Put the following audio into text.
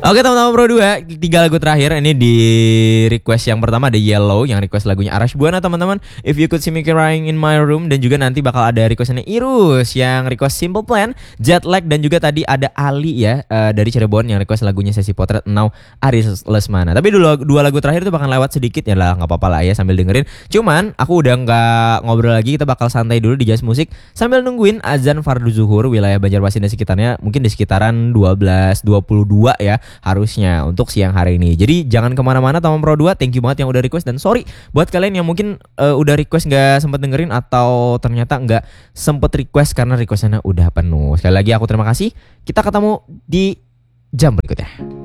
Oke teman-teman Pro 2, 3 lagu terakhir. Ini di request yang pertama ada Yellow, yang request lagunya Arash Buana teman-teman. If You Could See Me Crying in My Room. Dan juga nanti bakal ada requestnya Irus yang request Simple Plan, Jet Lag. Dan juga tadi ada Ali ya, dari Cirebon yang request lagunya Sesi Potret Now Aris Lesmana. Tapi dua lagu terakhir itu bakal lewat sedikit ya lah, gak apa-apa lah ya sambil dengerin. Cuman aku udah gak ngobrol lagi, kita bakal santai dulu di Jazz Musik sambil nungguin azan fardu zuhur wilayah Banjarmasin dan sekitarnya. Mungkin di sekitaran 12.22 ya harusnya untuk siang hari ini. Jadi jangan kemana-mana teman Pro 2. Thank you banget yang udah request. Dan sorry buat kalian yang mungkin udah request gak sempet dengerin, atau ternyata gak sempet request karena requestnya udah penuh. Sekali lagi aku terima kasih. Kita ketemu di jam berikutnya.